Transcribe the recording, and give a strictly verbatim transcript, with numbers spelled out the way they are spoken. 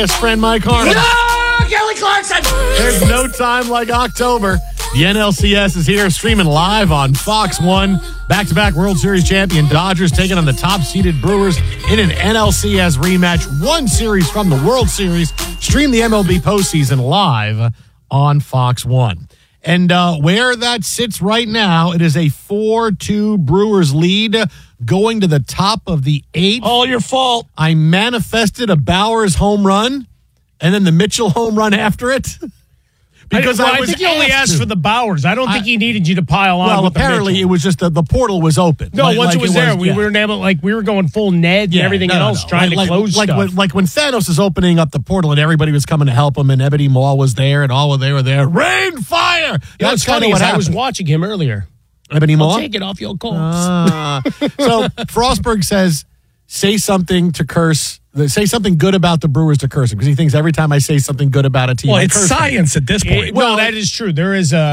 best friend, Mike Harmon. No, Kelly Clarkson. There's no time like October. The N L C S is here, streaming live on Fox one. Back-to-back World Series champion Dodgers taking on the top-seeded Brewers in an N L C S rematch. One series from the World Series. Stream the M L B postseason live on Fox one. And uh, where that sits right now, it is a four two Brewers lead going to the top of the eighth. All your fault. I manifested a Bowers home run and then the Mitchell home run after it. Because I, well, I, was I think he only asked to. for the Bowers. I don't I, think he needed you to pile on. Well, with apparently the it was just the, the portal was open. No, like, once like it was it there, was, we yeah. were able, like we were going full Ned Yeah, and everything no, no, else, no. trying like, to close like, stuff. When, like when Thanos is opening up the portal and everybody was coming to help him, and Ebony Maw was there, and all of they were there. Rain, fire. You know, That's what's kind funny of what is I happened. was watching him earlier. Ebony Maw. I'll take it off your corpse. Uh, so Frostberg says, say something to curse. Say something good about the Brewers to curse him, because he thinks every time I say something good about a team, Well, I it's curse them. science at this point. It- well, that is true. There is a